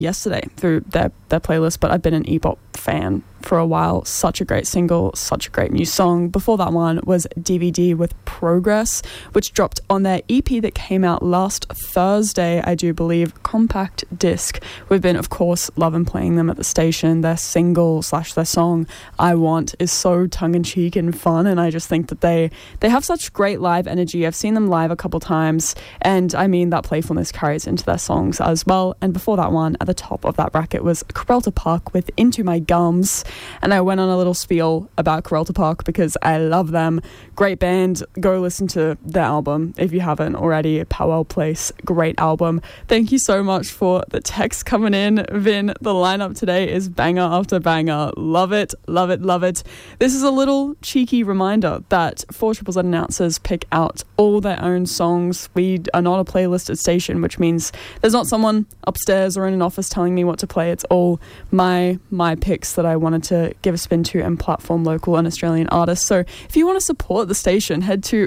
yesterday through their playlist, but I've been an Ebop fan for a while. Such a great single, such a great new song. Before that one was DVD with Progress, which dropped on their EP that came out last Thursday, I do believe, compact disc. We've been, of course, loving playing them at the station. Their single / their song I Want is so tongue-in-cheek and fun, and I just think that they have such great live energy. I've seen them live a couple times, and I mean that playfulness carries into their songs as well. And before that one, at the top of that bracket, was Carelta Park with Into My Gums. And I went on a little spiel about Carelta Park because I love them. Great band. Go listen to their album if you haven't already. Powell Place, great album. Thank you so much for the text coming in. Vin, the lineup today is banger after banger. Love it, love it, love it. This is a little cheeky reminder that 4ZZZ announcers pick out all their own songs. We are not a playlisted station, which means there's not someone upstairs or in an office telling me what to play. It's all my picks that I wanted to give a spin to and platform local and Australian artists. So if you want to support the station, head to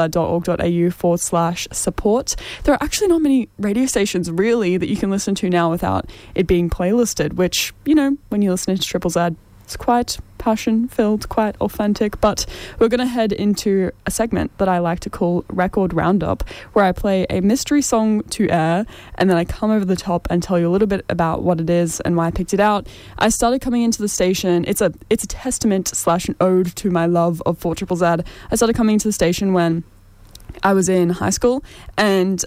4ZZZ.org.au/support. There are actually not many radio stations really that you can listen to now without it being playlisted, which, you know, when you listen to Triple Z, it's quite passion-filled, quite authentic. But we're going to head into a segment that I like to call Record Roundup, where I play a mystery song to air, and then I come over the top and tell you a little bit about what it is and why I picked it out. I started coming into the station. It's a testament / an ode to my love of 4ZZZ. I started coming into the station when I was in high school, and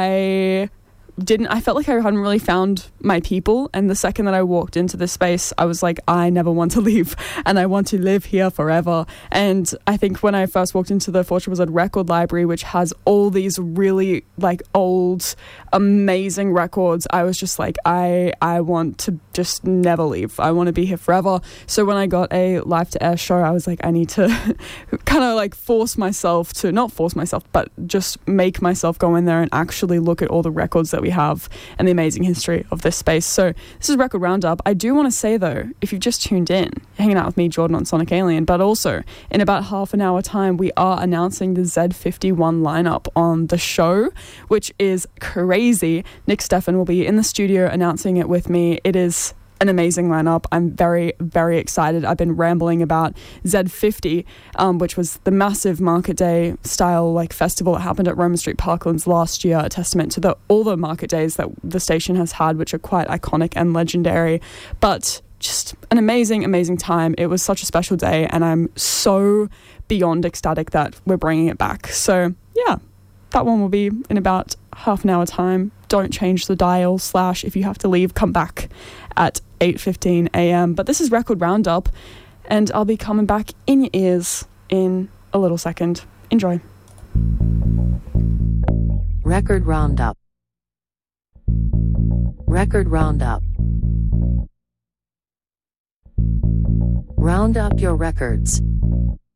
I felt like I hadn't really found my people, and the second that I walked into this space, I was like, I never want to leave, and I want to live here forever. And I think when I first walked into the 4ZZZ record library, which has all these really like old amazing records, I was just like, I want to just never leave. I want to be here forever. So when I got a live to air show, I was like, I need to kind of like not force myself, but just make myself go in there and actually look at all the records that we have and the amazing history of this space. So this is Record Roundup. I do want to say though, if you've just tuned in, hanging out with me, Jordan, on Sonic Alien, but also in about half an hour time, we are announcing the Z51 lineup on the show, which is crazy. Nick Steffen will be in the studio announcing it with me. It is an amazing lineup. I'm very, very excited. I've been rambling about Z50, which was the massive Market Day style like festival that happened at Roman Street Parklands last year, a testament to all the Market Days that the station has had, which are quite iconic and legendary. But just an amazing, amazing time. It was such a special day, and I'm so beyond ecstatic that we're bringing it back. So yeah, that one will be in about half an hour time. Don't change the dial / if you have to leave, come back at 8:15 a.m. But this is Record Roundup, and I'll be coming back in your ears in a little second. Enjoy. Record Roundup. Record Roundup. Round up your records.